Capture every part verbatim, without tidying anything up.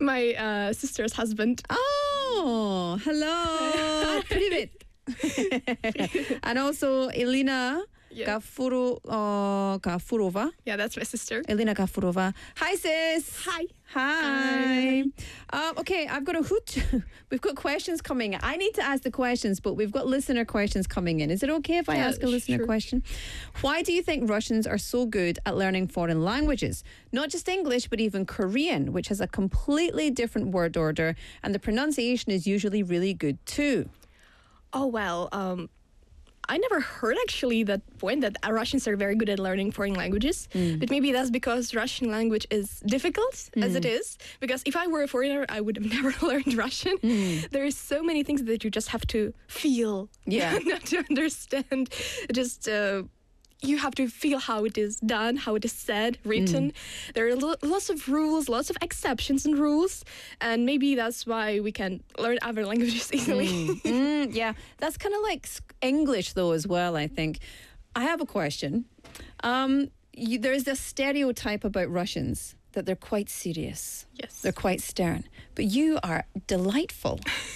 My uh, sister's husband. Oh, hello. Привет. And also Elena Yeah. Gafuro, uh, Gafurova. Yeah, that's my sister. Elena Gafurova. Hi, sis. Hi. Hi. Um, okay, I've got a hoot. We've got questions coming. I need to ask the questions, but we've got listener questions coming in. Is it okay if I Yeah, ask a listener sure. question? Why do you think Russians are so good at learning foreign languages? Not just English, but even Korean, which has a completely different word order, and the pronunciation is usually really good too. Oh, well, um, I never heard actually that point that Russians are very good at learning foreign languages. But maybe that's because Russian language is difficult as it is. Because if I were a foreigner, I would have never learned Russian. There are so many things that you just have to feel, Yeah. not to understand. Just uh, you have to feel how it is done, how it is said, written. There are lo- lots of rules, lots of exceptions and rules, and maybe that's why we can learn other languages easily. Mm, yeah, that's kind of like s- English though as well, I think. I have a question. Um, you, there's this stereotype about Russians that they're quite serious. Yes. They're quite stern. But you are delightful.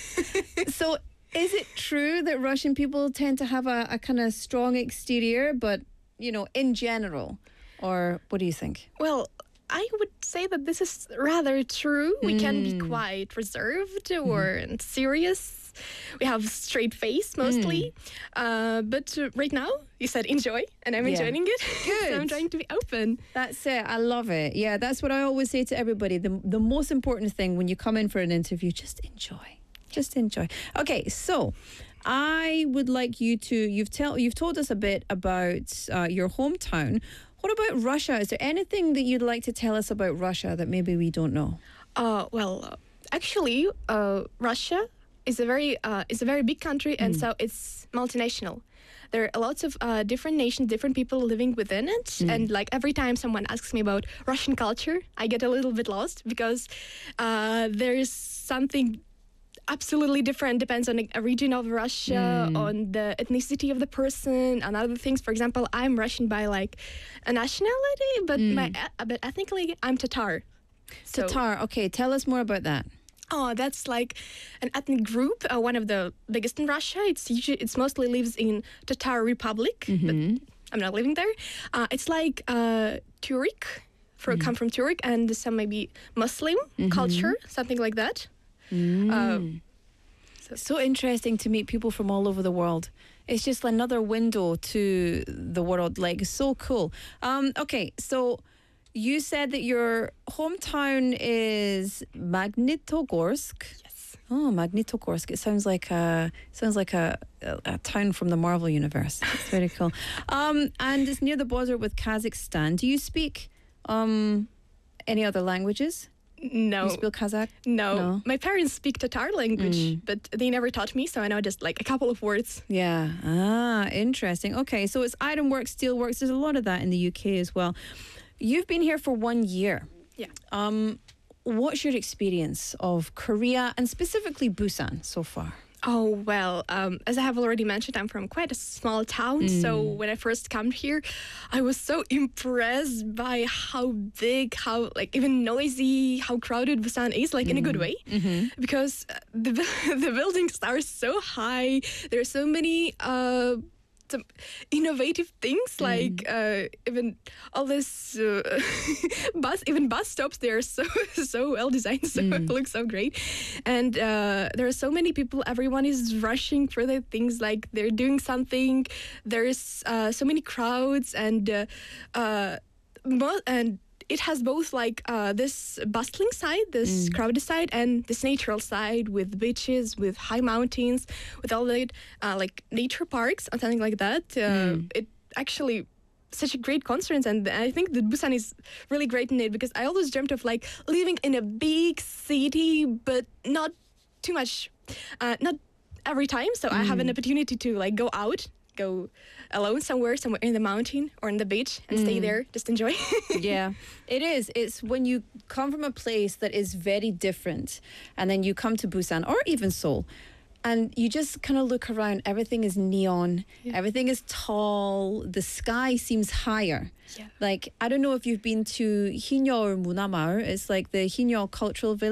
So is it true that Russian people tend to have a, a kind of strong exterior, but, you know, in general? Or what do you think? Well, I would say that this is rather true. We can be quite reserved or serious. We have straight face mostly. Uh, but uh, right now, you said enjoy, and I'm Yeah. enjoying it. Good. So I'm trying to be open. That's it. I love it. Yeah, that's what I always say to everybody. The, the most important thing when you come in for an interview, just enjoy. Just enjoy. Okay, so I would like you to, you've, tell, you've told us a bit about uh, your hometown. What about Russia? Is there anything that you'd like to tell us about Russia that maybe we don't know? Uh, well, uh, actually, uh, Russia is a very uh, is a very big country, and so it's multinational. There are lots of uh, different nations, different people living within it, and like every time someone asks me about Russian culture, I get a little bit lost because uh, there's something absolutely different. Depends on a region of Russia, on the ethnicity of the person, and other things. For example, I'm Russian by like a nationality, but my e- but ethnically I'm Tatar. So- Tatar, okay, tell us more about that. Oh, that's like an ethnic group, uh, one of the biggest in Russia. It's usually, it's mostly lives in Tatar Republic, but I'm not living there. Uh, it's like uh, Turk, for come from Turk, and some maybe Muslim culture, something like that. Uh, So interesting to meet people from all over the world. It's just another window to the world. Like, so cool. Um, okay, so you said that your hometown is Magnitogorsk. yes. Oh, Magnitogorsk. It sounds like a sounds like a, a, a town from the Marvel universe. It's very cool. Um, and it's near the border with Kazakhstan. Do you speak um, any other languages? No. You speak Kazakh? No. No. My parents speak Tatar language, but they never taught me, so I know just like a couple of words. Yeah. Ah, interesting. Okay, so it's ironwork, steelworks. There's a lot of that in the U K as well. You've been here for one year. Yeah. Um, what's your experience of Korea and specifically Busan so far? Oh, well, um, as I have already mentioned, I'm from quite a small town. So when I first come here, I was so impressed by how big, how like even noisy, how crowded Busan is, like in a good way. Because uh, the, the buildings are so high. There are so many uh, some innovative things, like uh, even all this uh, bus, even bus stops, they are so so well designed, so it looks so great. And uh, there are so many people, everyone is rushing for their things, like they're doing something. There's uh, so many crowds, and uh, uh, mo- and it has both like uh, this bustling side, this crowded side, and this natural side with beaches, with high mountains, with all the uh, like nature parks and something like that. Uh, It actually such a great conference, and I think that Busan is really great in it, because I always dreamt of like living in a big city, but not too much, uh, not every time. So I have an opportunity to like go out, go alone somewhere, somewhere in the mountain or in the beach, and stay there, just enjoy. Yeah, it is. It's when you come from a place that is very different and then you come to Busan or even Seoul and you just kind of look around. Everything is neon. Yeah. Everything is tall. The sky seems higher. Yeah. Like, I don't know if you've been to Hinyeol Munamaul. It's like the Hinyeol Cultural Village.